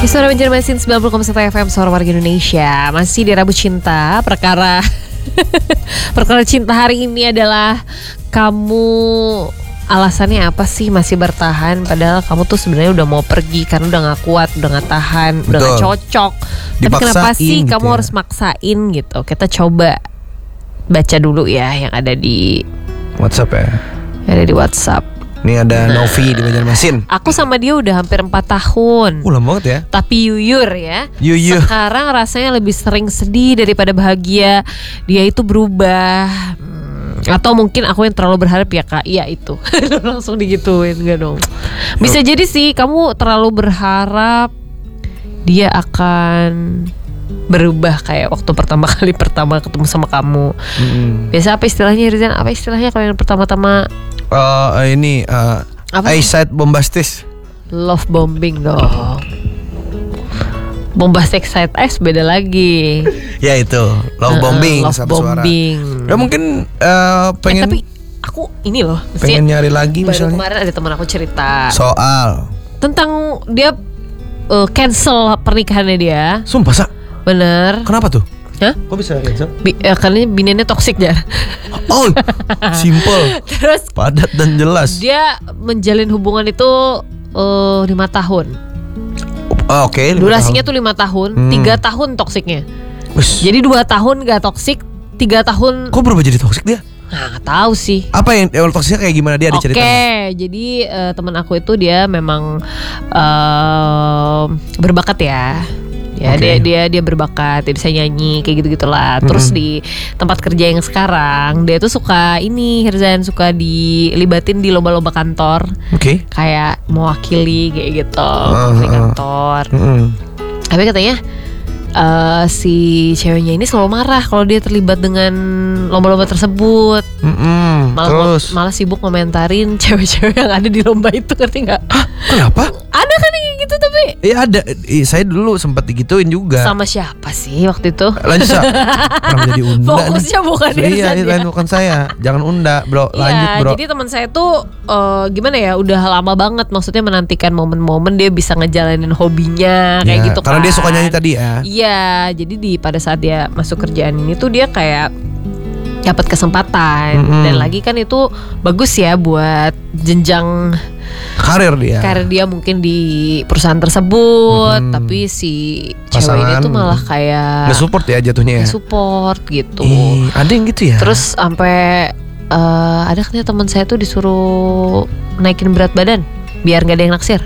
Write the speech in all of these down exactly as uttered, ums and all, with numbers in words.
Di Suara Banjarmasin sembilan puluh koma satu F M Suara Warga Indonesia. Masih di Rabu Cinta. Perkara Perkara cinta hari ini adalah kamu alasannya apa sih masih bertahan, padahal kamu tuh sebenarnya udah mau pergi karena udah gak kuat, udah gak tahan, udah gak cocok. Tapi kenapa sih gitu kamu ya. harus maksain gitu? Kita coba baca dulu ya yang ada di WhatsApp ya. Yang ada di WhatsApp. Ini ada Novi di Banjarmasin. Aku sama dia udah hampir empat tahun. Uh, lama banget ya. Tapi yuyur ya. Yuyur. Sekarang rasanya lebih sering sedih daripada bahagia. Dia itu berubah. Hmm, Atau mungkin aku yang terlalu berharap ya kak. Iya itu. Langsung digituin. Enggak dong. Bisa jadi sih kamu terlalu berharap dia akan berubah kayak waktu pertama kali pertama ketemu sama kamu. Mm-hmm. Biasa apa istilahnya Rizan? Apa istilahnya kalau yang pertama-tama? Uh, ini uh, eyesight bombastis. Love bombing dong. Bombastic side eyes beda lagi. Ya itu love Uh, bombing. love Satu suara. bombing. Ya mungkin uh, pengen. Eh, tapi aku ini loh, pengen nyari lagi baru misalnya. kemarin ada teman aku cerita Soal tentang dia uh, cancel pernikahannya dia. Sumpah Sa. Bener. Kenapa tuh? Hah? Kok bisa cancel? Bi- eh, karena biniannya toksik ya. Oh, simple, Terus padat dan jelas. dia menjalin hubungan itu uh, lima tahun. Oh, Oke. Okay, Durasinya tuh lima tahun, Hmm. tiga tahun toksiknya. Ush. Jadi dua tahun gak toksik, tiga tahun. Kok berubah jadi toksik dia? Nah, gak tahu sih. Apa yang yang toksiknya kayak gimana dia ada Oke, cerita? jadi uh, teman aku itu dia memang uh, berbakat ya. Ya Oke. dia dia dia berbakat, dia bisa nyanyi kayak gitu gitulah. Terus Mm-mm. di tempat kerja yang sekarang dia tuh suka ini, Hirzan suka dilibatin di lomba-lomba kantor, Oke. kayak mewakili kayak gitu, Uh, mewakili uh. kantor. Mm-mm. Tapi katanya uh, si ceweknya ini selalu marah kalau dia terlibat dengan lomba-lomba tersebut. Mm-mm. Malah Terus malah sibuk komentarin cewek-cewek yang ada di lomba itu, ngerti nggak? kenapa? Ada kan yang kayak gitu tapi Iya ada. Ih, saya dulu sempat digituin juga. sama siapa sih waktu itu? Lanjut Sa. Pernah jadi unda nih. Fokusnya bukan Iya, Hirzan ini ya. lain bukan saya. Jangan unda, bro. Lanjut, Iya, bro. jadi teman saya tuh eh, gimana ya, udah lama banget maksudnya menantikan momen-momen dia bisa ngejalanin hobinya kayak Ya, gitu karena kan. dia suka nyanyi tadi ya. Iya, jadi di pada saat dia masuk kerjaan ini tuh dia kayak dapat kesempatan. Mm-mm. Dan lagi kan itu bagus ya buat jenjang Karir dia. karir dia mungkin di perusahaan tersebut. Mm-mm. Tapi si cewek ini Pasangan tuh malah kayak nggak support ya jatuhnya ya. nggak support gitu. Ih, ada yang gitu ya. Terus sampai eh, ada katanya teman saya tuh disuruh naikin berat badan biar nggak ada yang naksir.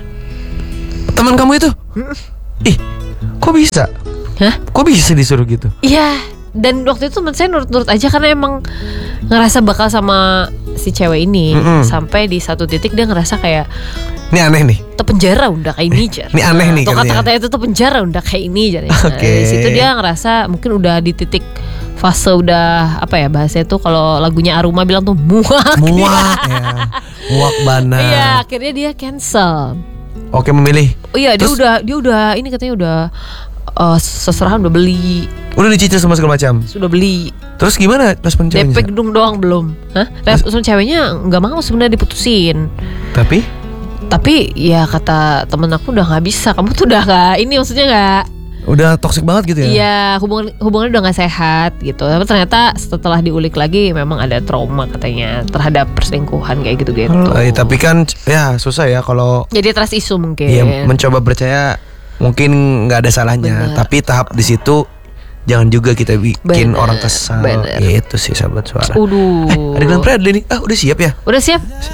teman kamu itu? Ih, kok bisa? Hah? Kok bisa disuruh gitu? Iya. Dan waktu itu teman saya nurut-nurut aja karena emang ngerasa bakal sama si cewek ini. Mm-mm. Sampai di satu titik dia ngerasa kayak Ini aneh nih. terpenjara udah kayak ini jar. Ini aneh nih Atau katanya. kata-kata itu tuh penjara udah kayak ini jar. Oke. Di situ dia ngerasa mungkin udah di titik fase udah apa ya bahasanya tuh, kalau lagunya Aruma bilang tuh muak. Muak ya. Muak bana. Iya, akhirnya dia cancel. Oke, memilih. Oh iya, dia Terus? udah dia udah ini katanya udah uh, seserahan, udah beli, Udah dicicil sama segala macam. sudah beli. Terus gimana respon D P ceweknya? gedung doang belum. Hah? Respon ceweknya nggak mau sebenarnya diputusin. Tapi Tapi ya kata temen aku udah nggak bisa. Kamu tuh udah nggak ini, maksudnya nggak. udah toksik banget gitu ya? Iya, hubungan hubungannya udah nggak sehat gitu. Tapi ternyata setelah diulik lagi memang ada trauma katanya terhadap perselingkuhan kayak gitu-gitu. Oh, eh, tapi kan ya susah ya kalau Jadi trust issue mungkin. ya mencoba percaya mungkin nggak ada salahnya. Bener. Tapi tahap di situ jangan juga kita bikin Bener, orang kesal. bener. Gitu sih sahabat suara. Uduh. Eh, ada Glenn Fredly nih. Ah, udah siap ya? Udah siap?